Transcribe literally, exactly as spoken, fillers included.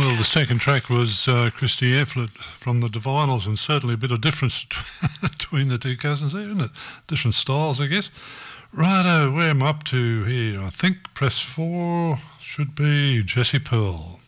Well, the second track was uh, Christy Airflood from the Divinals, and certainly a bit of difference between the two cousins there, isn't it? Different styles, I guess. Righto, where am I up to here? I think press four should be Jessie Pearl.